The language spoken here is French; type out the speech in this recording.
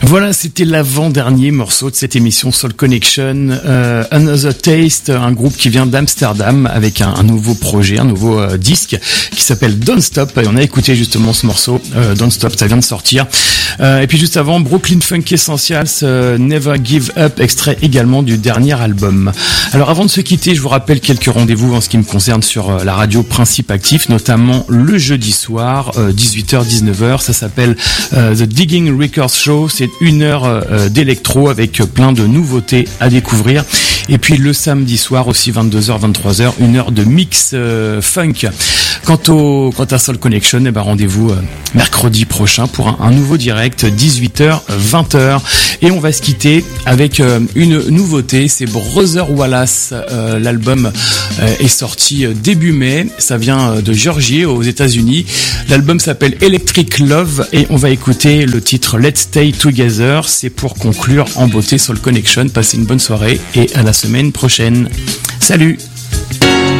Voilà, c'était l'avant-dernier morceau de cette émission Soul Connection, Another Taste, un groupe qui vient d'Amsterdam avec un nouveau projet, un nouveau disque qui s'appelle Don't Stop, et on a écouté justement ce morceau, Don't Stop, ça vient de sortir. Et puis juste avant, Brooklyn Funk Essentials, Never Give Up, extrait également du dernier album. Alors avant de se quitter, je vous rappelle quelques rendez-vous en ce qui me concerne sur la radio Principe Actif, notamment le jeudi soir, 18h-19h, ça s'appelle The Digging Records Show, c'est 1 heure d'électro avec plein de nouveautés à découvrir. Et puis le samedi soir aussi 22h-23h, 1 heure de mix funk. Quant à Soul Connection, eh ben rendez-vous mercredi prochain pour un nouveau direct, 18h-20h. Et on va se quitter avec une nouveauté, c'est Brother Wallace. L'album est sorti début mai, ça vient de Georgie aux États-Unis. L'album s'appelle Electric Love et on va écouter le titre Let's Stay Together. C'est pour conclure en beauté Soul Connection. Passez une bonne soirée et à la semaine prochaine. Salut!